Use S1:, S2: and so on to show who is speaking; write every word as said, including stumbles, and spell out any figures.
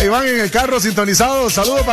S1: Ahí van en el carro sintonizados. Saludos para